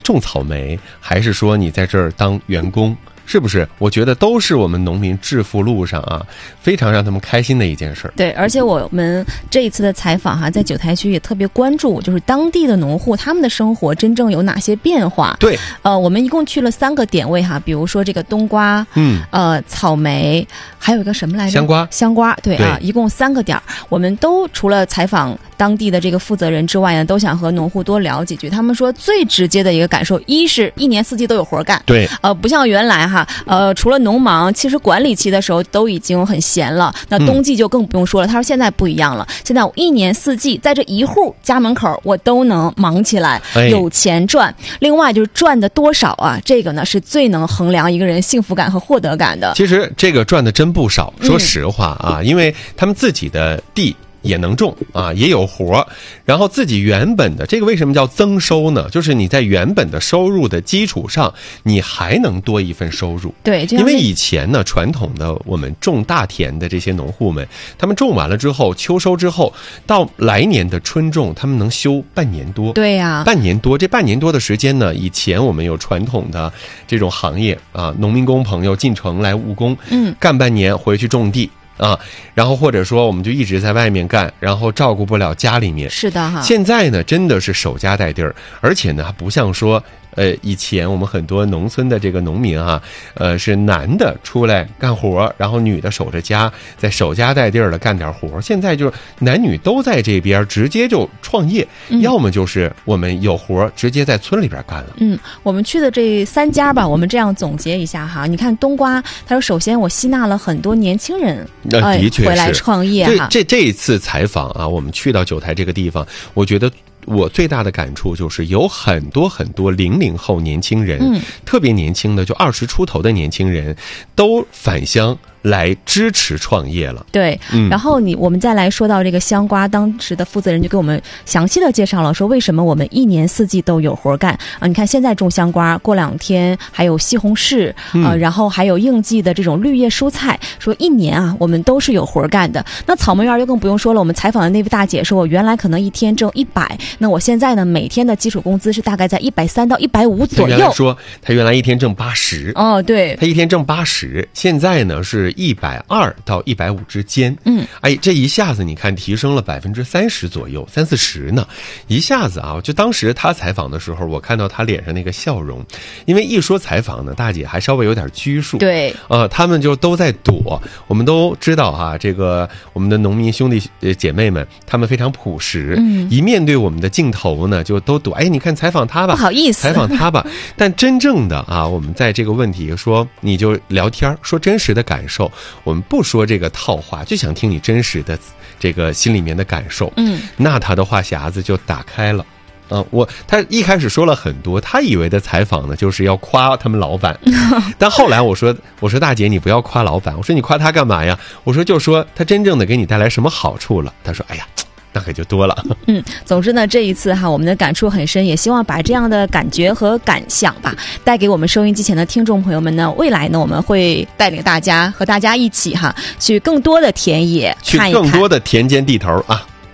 种草莓，还是说你在这儿当员工，是不是？我觉得都是我们农民致富路上啊，非常让他们开心的一件事。 对，而且我们这一次的采访在九台区也特别关注，就是当地的农户他们的生活真正有哪些变化。 对， 我们一共去了3个点位比如说这个冬瓜，草莓，还有一个什么来着？香瓜，对啊，一共3个点。我们都除了采访当地的这个负责人之外呢，都想和农户多聊几句。他们说最直接的一个感受，一是一年四季都有活干， 对， 不像原来除了农忙，其实管理期的时候都已经很闲了，那冬季就更不用说了。他说现在不一样了，现在我一年四季在这一户家门口我都能忙起来，有钱赚。另外就是赚的多少这个呢是最能衡量一个人幸福感和获得感的。 其实这个赚的真不少，说实话因为他们自己的地也能种也有活，然后自己原本的这个为什么叫增收呢？就是你在原本的收入的基础上，你还能多一份收入。 对， 因为以前呢，传统的我们种大田的这些农户们，他们种完了之后，秋收之后，到来年的春种，他们能休半年多。 对呀， 半年多，这半年多的时间呢，以前我们有传统的这种行业农民工朋友进城来务工，干半年回去种地。然后或者说我们就一直在外面干，然后照顾不了家里面。 是的现在呢，真的是守家带地儿，而且呢，不像说以前我们很多农村的这个农民是男的出来干活，然后女的守着家，在守家带地儿的干点活。现在就是男女都在这边，直接就创业，要么就是我们有活直接在村里边干了。 我们去的这3家吧，我们这样总结一下你看冬瓜，他说首先我吸纳了很多年轻人的确是回来创业这一次采访我们去到九台这个地方，我觉得我最大的感触就是有很多很多00后年轻人，特别年轻的就20出头的年轻人都返乡来支持创业了。 对，然后我们再来说到这个香瓜，当时的负责人就给我们详细的介绍了，说为什么我们一年四季都有活干你看现在种香瓜，过2天还有西红柿然后还有应季的这种绿叶蔬菜，说一年我们都是有活干的。那草莓园就更不用说了，我们采访的那位大姐说，我原来可能一天挣100，那我现在呢每天的基础工资是大概在130到150左右。 他原来一天挣80， 对， 他一天挣80，现在呢是120到150之间。这一下子你看提升了30%左右，30-40%呢，一下子就当时他采访的时候，我看到他脸上那个笑容，因为一说采访呢，大姐还稍微有点拘束。 对， 他们就都在躲。我们都知道这个我们的农民兄弟姐妹们，他们非常朴实，一面对我们的镜头呢，就都躲。你看采访他吧， 不好意思， 采访他吧。但真正的我们在这个问题说，你就聊天，说真实的感受。我们不说这个套话，就想听你真实的这个心里面的感受。那他的话匣子就打开了。他一开始说了很多，他以为的采访呢，就是要夸他们老板。但后来我说大姐，你不要夸老板，我说你夸他干嘛呀？我说就说他真正的给你带来什么好处了。他说哎呀，那可就多了。 总之呢，这一次我们的感触很深，也希望把这样的感觉和感想吧带给我们收音机前的听众朋友们呢。未来呢，我们会带领大家和大家一起去更多的田野看一看， 去更多的田间地头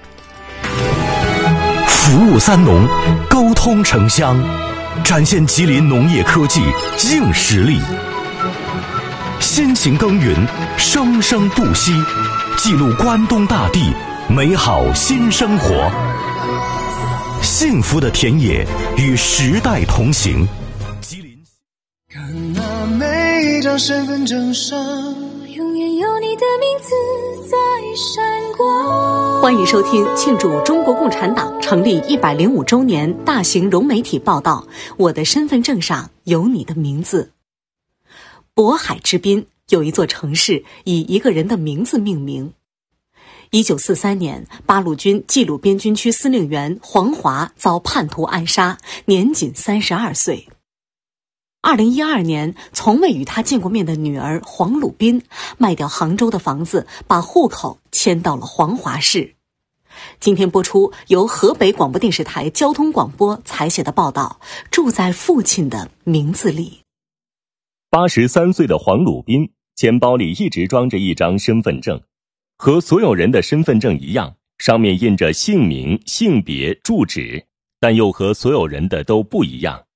服务3农，沟通城乡，展现吉林农业科技硬实力。辛勤耕耘，生生不息，记录关东大地美好新生活。幸福的田野与时代同行。吉林， 看那每一张身份证上，永远有你的名字在闪光。 欢迎收听庆祝中国共产党成立105周年大型融媒体报道《我的身份证上有你的名字》。渤海之滨有一座城市以一个人的名字命名。1943年，八路军冀鲁边军区司令员黄华遭叛徒暗杀，年仅32岁。2012年，从未与他见过面的女儿黄鲁滨卖掉杭州的房子，把户口迁到了黄华市。今天播出由河北广播电视台交通广播采写的报道《住在父亲的名字里》。 83岁的黄鲁滨钱包里一直装着一张身份证，和所有人的身份证一样，上面印着姓名、性别、住址，但又和所有人的都不一样。